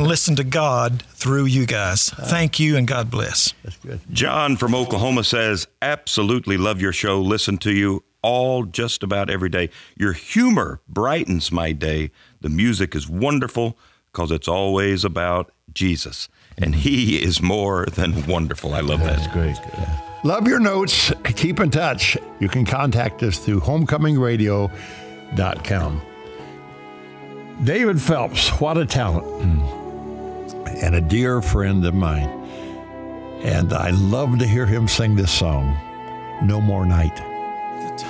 listen to God through you guys. Thank you, and God bless. That's good. John from Oklahoma says, absolutely love your show. Listen to you all just about every day. Your humor brightens my day. The music is wonderful because it's always about Jesus. And he is more than wonderful. I love that. That's great. Love your notes. Keep in touch. You can contact us through homecomingradio.com. David Phelps, what a talent. And a dear friend of mine. And I love to hear him sing this song, No More Night.